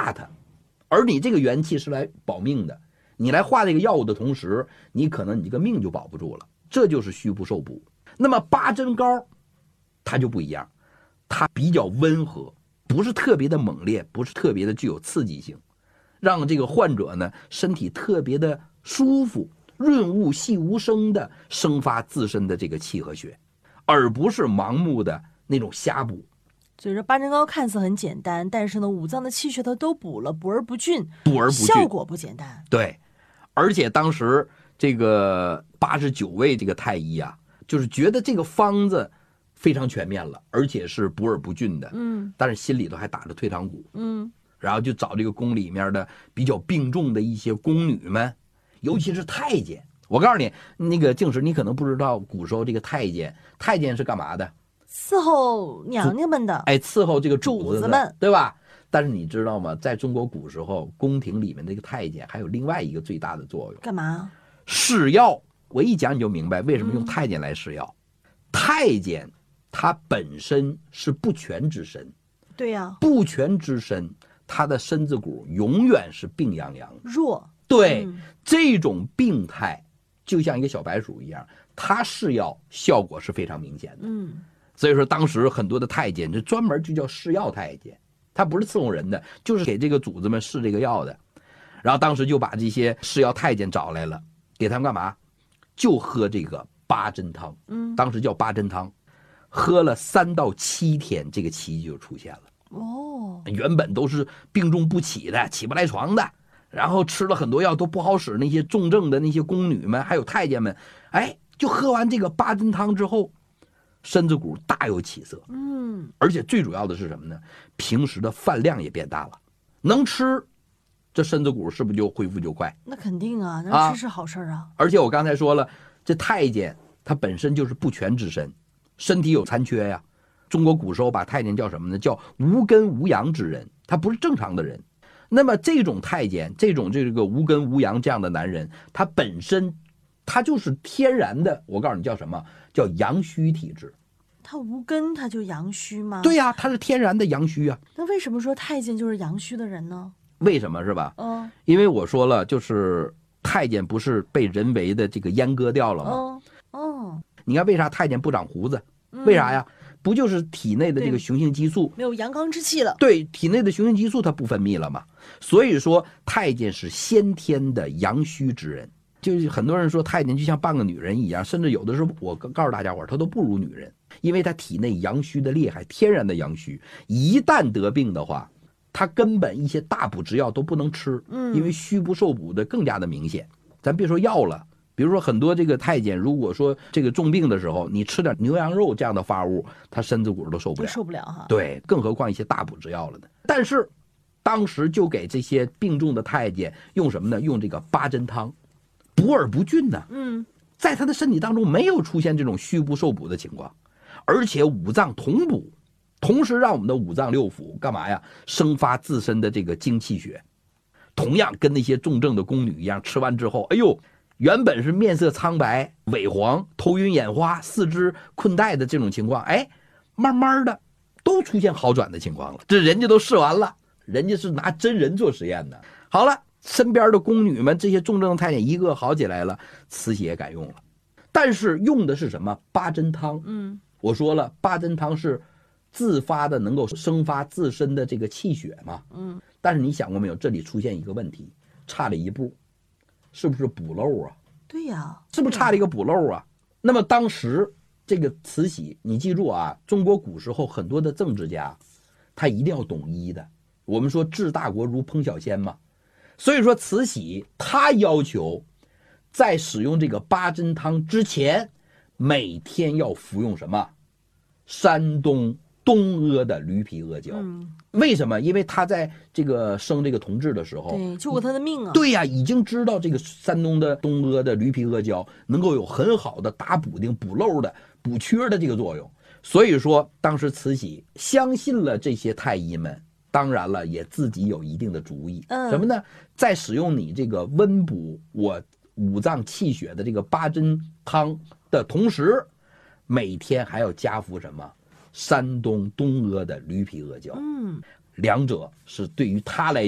化它，而你这个元气是来保命的，你来化这个药物的同时，你可能你这个命就保不住了，这就是虚不受补。那么八珍膏它就不一样，它比较温和，不是特别的猛烈，不是特别的具有刺激性，让这个患者呢身体特别的舒服，润物细无声的生发自身的这个气和血，而不是盲目的那种瞎补。 所以说八珍膏看似很简单，但是呢五脏的气血它都补了，补而不尽，效果不简单。 对，而且当时这个89位这个太医啊，就是觉得这个方子非常全面了，而且是补而不尽的，但是心里头还打着退堂鼓，然后就找这个宫里面的比较病重的一些宫女们，尤其是太监。我告诉你，那个静时，你可能不知道，古时候这个太监是干嘛的？ 伺候娘娘们的， 哎，伺候这个主子们， 对吧？但是你知道吗？在中国古时候，宫廷里面这个太监还有另外一个最大的作用， 干嘛？ 试药。我一讲你就明白为什么用太监来试药。太监他本身是不全之身， 对呀， 不全之身，他的身子骨永远是病殃殃的， 弱。 对，这种病态就像一个小白鼠一样，他试药效果是非常明显的。所以说当时很多的太监这专门就叫试药太监，他不是伺候人的，就是给这个主子们试这个药的。然后当时就把这些试药太监找来了，给他们干嘛？就喝这个八珍汤。当时叫八珍汤，喝了3到7天，这个奇迹就出现了。原本都是病重不起的，起不来床的，然后吃了很多药都不好使，那些重症的那些宫女们还有太监们，哎，就喝完这个八珍汤之后，身子骨大有起色。而且最主要的是什么呢？平时的饭量也变大了，能吃，这身子骨是不是就恢复就快？ 那肯定啊，能吃是好事啊。 而且我刚才说了，这太监他本身就是不全之身，身体有残缺呀。中国古时候把太监叫什么呢？叫无根无阳之人，他不是正常的人。那么这种太监，这种这个无根无阳这样的男人，他本身他就是天然的，我告诉你叫什么？叫阳虚体质。 他无根他就阳虚吗？ 对呀，他是天然的阳虚啊。 那为什么说太监就是阳虚的人呢？ 为什么是吧？因为我说了，就是太监不是被人为的这个阉割掉了吗？你看为啥太监不长胡子？为啥呀？不就是体内的这个雄性激素没有阳刚之气了？对， 体内的雄性激素它不分泌了嘛。所以说太监是先天的阳虚之人。就是很多人说太监就像半个女人一样，甚至有的时候我告诉大家伙，他都不如女人，因为他体内阳虚的厉害，天然的阳虚，一旦得病的话，他根本一些大补之药都不能吃，因为虚不受补的更加的明显。咱别说药了，比如说很多这个太监，如果说这个重病的时候，你吃点牛羊肉这样的发物，他身子骨都受不了哈。对，更何况一些大补之药了呢。但是当时就给这些病重的太监用什么呢？用这个八珍汤。补而不尽呢，在他的身体当中没有出现这种虚不受补的情况，而且五脏同补，同时让我们的五脏六腑干嘛呀？生发自身的这个精气血。同样跟那些重症的宫女一样，吃完之后，哎呦，原本是面色苍白、萎黄、头晕眼花、四肢困怠的这种情况，哎，慢慢的都出现好转的情况了。这人家都试完了，人家是拿真人做实验的。好了。身边的宫女们，这些重症的太监一个好起来了，慈禧也敢用了，但是用的是什么？八珍汤。我说了，八珍汤是自发的，能够生发自身的这个气血嘛。但是你想过没有？这里出现一个问题，差了一步，是不是补漏啊？ 对呀， 是不是差了一个补漏啊？那么当时这个慈禧，你记住啊，中国古时候很多的政治家，他一定要懂医的。我们说治大国如烹小鲜嘛。所以说慈禧她要求在使用这个八珍汤之前，每天要服用什么？山东东阿的驴皮阿胶。为什么？因为她在这个生这个同治的时候， 对，救过他的命啊。 对呀，已经知道这个山东的东阿的驴皮阿胶能够有很好的打补丁、补漏的、补缺的这个作用。所以说当时慈禧相信了这些太医们，当然了，也自己有一定的主意。什么呢？在使用你这个温补我五脏气血的这个八珍汤的同时，每天还要加服什么？山东东阿的驴皮阿胶。两者是对于他来